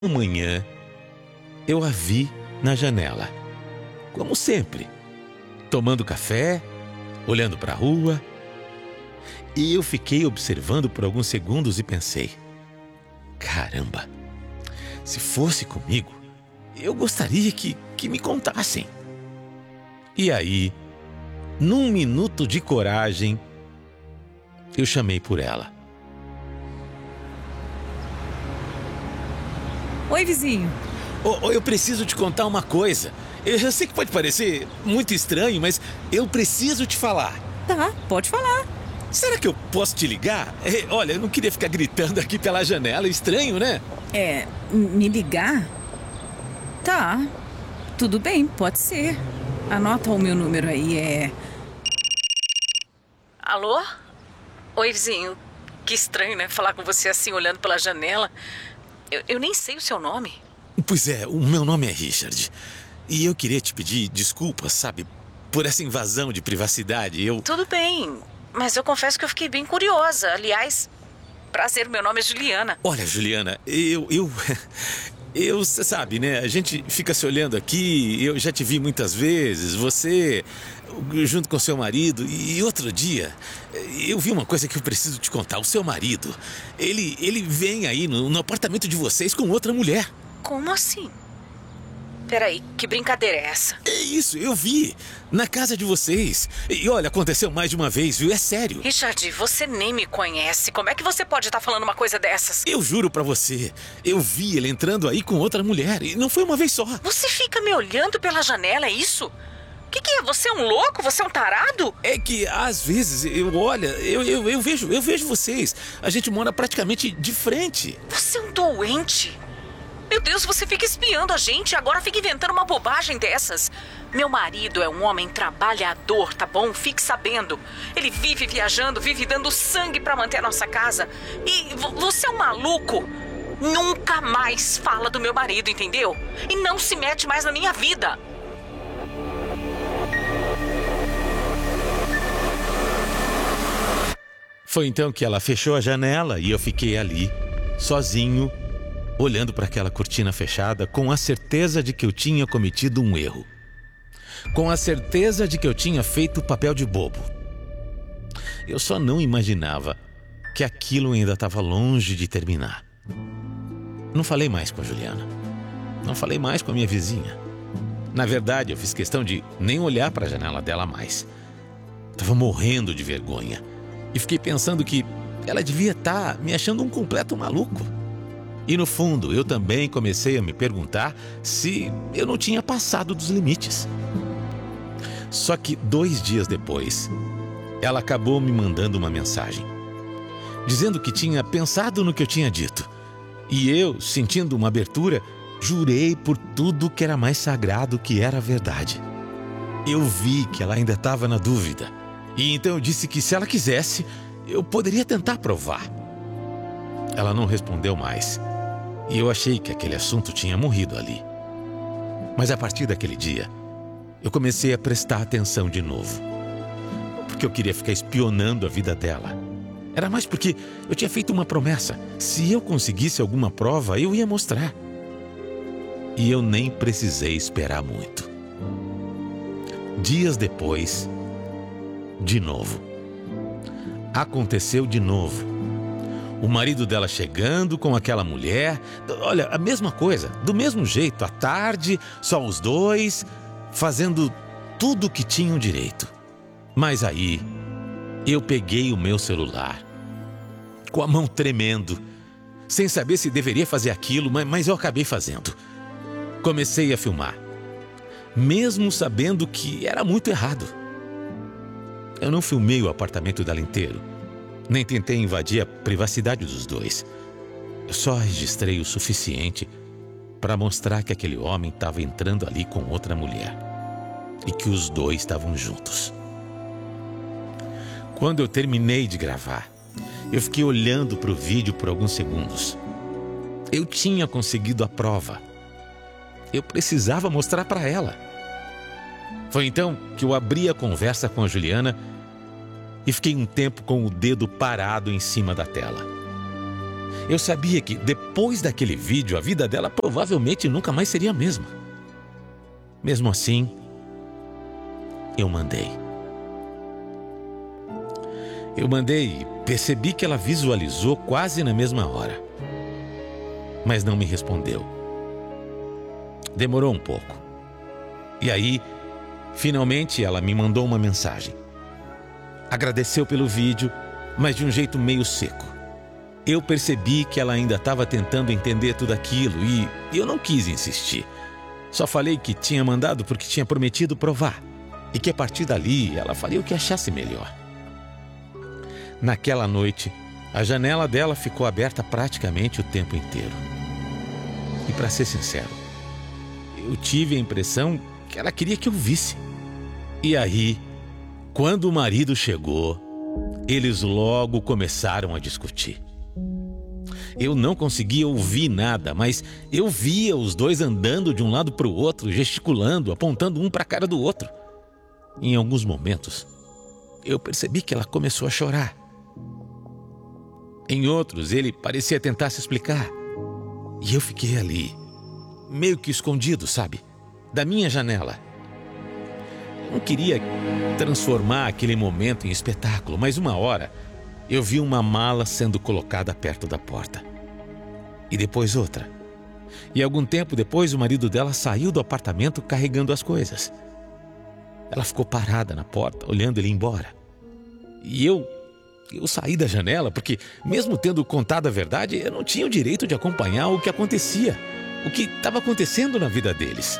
Manhã, eu a vi na janela, como sempre, tomando café, olhando para a rua. E eu fiquei observando por alguns segundos e pensei: caramba, se fosse comigo, eu gostaria que me contassem. E aí, num minuto de coragem, eu chamei por ela. Oi, vizinho. Eu preciso te contar uma coisa. Eu sei que pode parecer muito estranho, mas eu preciso te falar. Tá, pode falar. Será que eu posso te ligar? Olha, eu não queria ficar gritando aqui pela janela. Estranho, né? Me ligar? Tá, tudo bem, pode ser. Anota o meu número aí, Alô? Oi, vizinho. Que estranho, né? Falar com você assim, olhando pela janela. Eu nem sei o seu nome. Pois é, o meu nome é Richard. E eu queria te pedir desculpas, sabe? Por essa invasão de privacidade. Tudo bem, mas eu confesso que eu fiquei bem curiosa. Aliás, prazer, meu nome é Juliana. Olha, Juliana, você sabe, né? A gente fica se olhando aqui, eu já te vi muitas vezes, você junto com seu marido. E outro dia, eu vi uma coisa que eu preciso te contar. O seu marido, ele vem aí no apartamento de vocês com outra mulher. Como assim? Peraí, que brincadeira é essa? É isso, eu vi, na casa de vocês. E olha, aconteceu mais de uma vez, viu? É sério. Richard, você nem me conhece. Como é que você pode estar falando uma coisa dessas? Eu juro pra você, eu vi ele entrando aí com outra mulher. E não foi uma vez só. Você fica me olhando pela janela, é isso? O que é? Você é um louco? Você é um tarado? É que, às vezes, eu vejo vocês. A gente mora praticamente de frente. Você é um doente. Meu Deus, você fica espiando a gente e agora fica inventando uma bobagem dessas. Meu marido é um homem trabalhador, tá bom? Fique sabendo. Ele vive viajando, vive dando sangue pra manter a nossa casa. E você é um maluco. Nunca mais fala do meu marido, entendeu? E não se mete mais na minha vida. Foi então que ela fechou a janela e eu fiquei ali, sozinho, olhando para aquela cortina fechada, com a certeza de que eu tinha cometido um erro. Com a certeza de que eu tinha feito o papel de bobo. Eu só não imaginava que aquilo ainda estava longe de terminar. Não falei mais com a Juliana. Não falei mais com a minha vizinha. Na verdade, eu fiz questão de nem olhar para a janela dela mais. Estava morrendo de vergonha. E fiquei pensando que ela devia estar me achando um completo maluco. E no fundo, eu também comecei a me perguntar se eu não tinha passado dos limites. Só que 2 dias depois, ela acabou me mandando uma mensagem, dizendo que tinha pensado no que eu tinha dito. E eu, sentindo uma abertura, jurei por tudo que era mais sagrado que era a verdade. Eu vi que ela ainda estava na dúvida. E então eu disse que se ela quisesse, eu poderia tentar provar. Ela não respondeu mais. E eu achei que aquele assunto tinha morrido ali. Mas a partir daquele dia, eu comecei a prestar atenção de novo. Não porque eu queria ficar espionando a vida dela. Era mais porque eu tinha feito uma promessa. Se eu conseguisse alguma prova, eu ia mostrar. E eu nem precisei esperar muito. Dias depois, de novo. Aconteceu de novo. O marido dela chegando com aquela mulher. Olha, a mesma coisa, do mesmo jeito, à tarde, só os dois, fazendo tudo o que tinham direito. Mas aí, eu peguei o meu celular, com a mão tremendo, sem saber se deveria fazer aquilo, mas eu acabei fazendo. Comecei a filmar, mesmo sabendo que era muito errado. Eu não filmei o apartamento dela inteiro, nem tentei invadir a privacidade dos dois. Eu só registrei o suficiente para mostrar que aquele homem estava entrando ali com outra mulher e que os dois estavam juntos. Quando eu terminei de gravar, eu fiquei olhando para o vídeo por alguns segundos. Eu tinha conseguido a prova. Eu precisava mostrar para ela. Foi então que eu abri a conversa com a Juliana e fiquei um tempo com o dedo parado em cima da tela. Eu sabia que, depois daquele vídeo, a vida dela provavelmente nunca mais seria a mesma. Mesmo assim, eu mandei. E percebi que ela visualizou quase na mesma hora. Mas não me respondeu. Demorou um pouco. E aí, finalmente, ela me mandou uma mensagem. Agradeceu pelo vídeo, mas de um jeito meio seco. Eu percebi que ela ainda estava tentando entender tudo aquilo e eu não quis insistir. Só falei que tinha mandado porque tinha prometido provar e que a partir dali ela faria o que achasse melhor. Naquela noite, a janela dela ficou aberta praticamente o tempo inteiro. E para ser sincero, eu tive a impressão que ela queria que eu visse. E aí, quando o marido chegou, eles logo começaram a discutir. Eu não conseguia ouvir nada, mas eu via os dois andando de um lado para o outro, gesticulando, apontando um para a cara do outro. Em alguns momentos, eu percebi que ela começou a chorar. Em outros, ele parecia tentar se explicar. E eu fiquei ali, meio que escondido, sabe? Da minha janela. Eu não queria transformar aquele momento em espetáculo, mas uma hora eu vi uma mala sendo colocada perto da porta. E depois outra. E algum tempo depois o marido dela saiu do apartamento carregando as coisas. Ela ficou parada na porta, olhando ele embora. E eu saí da janela porque, mesmo tendo contado a verdade, eu não tinha o direito de acompanhar o que acontecia, o que estava acontecendo na vida deles.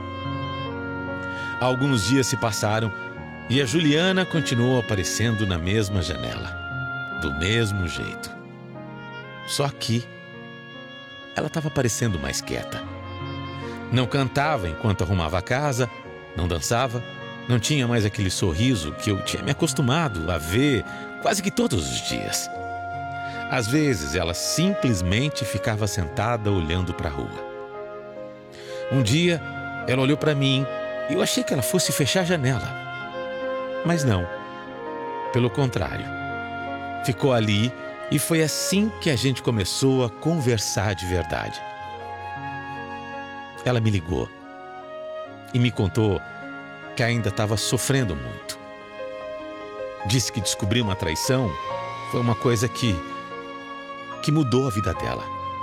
Alguns dias se passaram e a Juliana continuou aparecendo na mesma janela, do mesmo jeito. Só que ela estava parecendo mais quieta. Não cantava enquanto arrumava a casa, não dançava, não tinha mais aquele sorriso que eu tinha me acostumado a ver quase que todos os dias. Às vezes ela simplesmente ficava sentada olhando para a rua. Um dia ela olhou para mim e eu achei que ela fosse fechar a janela. Mas não. Pelo contrário. Ficou ali e foi assim que a gente começou a conversar de verdade. Ela me ligou e me contou que ainda estava sofrendo muito. Disse que descobrir uma traição foi uma coisa que mudou a vida dela.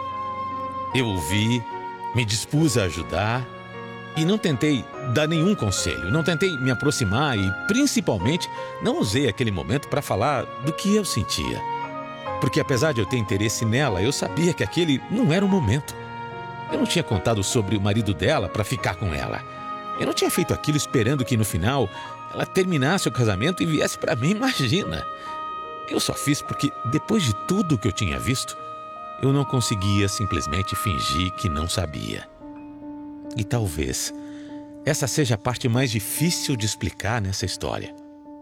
Eu ouvi, me dispus a ajudar e não tentei dar nenhum conselho, não tentei me aproximar e, principalmente, não usei aquele momento para falar do que eu sentia. Porque apesar de eu ter interesse nela, eu sabia que aquele não era o momento. Eu não tinha contado sobre o marido dela para ficar com ela. Eu não tinha feito aquilo esperando que no final ela terminasse o casamento e viesse para mim, imagina. Eu só fiz porque, depois de tudo que eu tinha visto, eu não conseguia simplesmente fingir que não sabia. E talvez essa seja a parte mais difícil de explicar nessa história.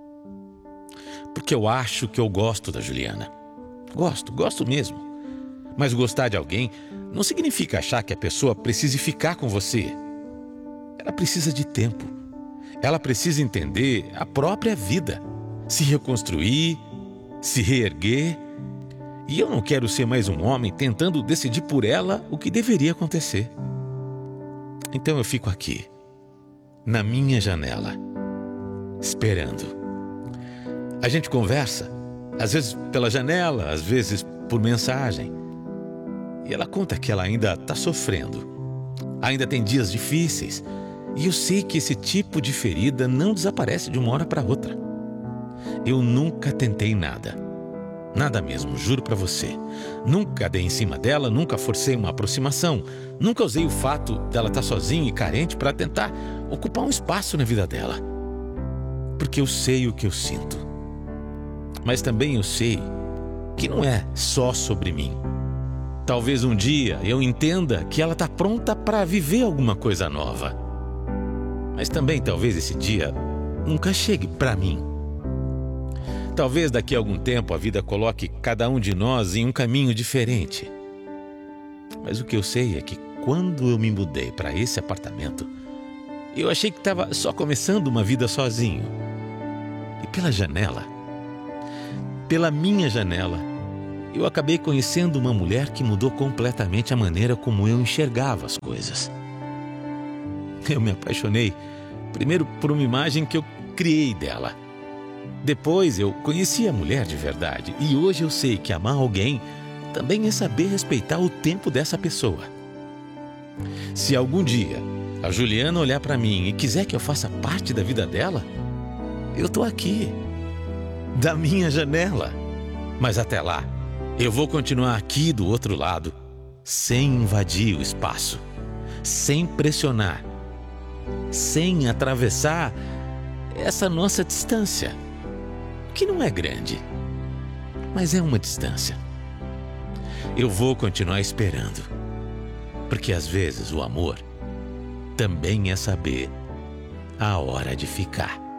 Porque eu acho que eu gosto da Juliana. Gosto mesmo. Mas gostar de alguém não significa achar que a pessoa precise ficar com você. Ela precisa de tempo. Ela precisa entender a própria vida, se reconstruir, se reerguer. E eu não quero ser mais um homem tentando decidir por ela o que deveria acontecer. Então eu fico aqui, na minha janela, esperando. A gente conversa, às vezes pela janela, às vezes por mensagem. E ela conta que ela ainda está sofrendo. Ainda tem dias difíceis. E eu sei que esse tipo de ferida não desaparece de uma hora para outra. Eu nunca tentei nada. Nada mesmo, juro para você. Nunca dei em cima dela, nunca forcei uma aproximação. Nunca usei o fato dela estar sozinha e carente para tentar ocupar um espaço na vida dela. Porque eu sei o que eu sinto. Mas também eu sei que não é só sobre mim. Talvez um dia eu entenda que ela está pronta para viver alguma coisa nova. Mas também talvez esse dia nunca chegue para mim. Talvez daqui a algum tempo a vida coloque cada um de nós em um caminho diferente. Mas o que eu sei é que quando eu me mudei para esse apartamento, eu achei que estava só começando uma vida sozinho. E pela janela, pela minha janela, eu acabei conhecendo uma mulher que mudou completamente a maneira como eu enxergava as coisas. Eu me apaixonei, primeiro por uma imagem que eu criei dela. Depois eu conheci a mulher de verdade e hoje eu sei que amar alguém também é saber respeitar o tempo dessa pessoa. Se algum dia a Juliana olhar para mim e quiser que eu faça parte da vida dela, eu tô aqui, da minha janela. Mas até lá, eu vou continuar aqui do outro lado, sem invadir o espaço, sem pressionar, sem atravessar essa nossa distância, que não é grande, mas é uma distância. Eu vou continuar esperando, porque às vezes o amor também é saber a hora de ficar.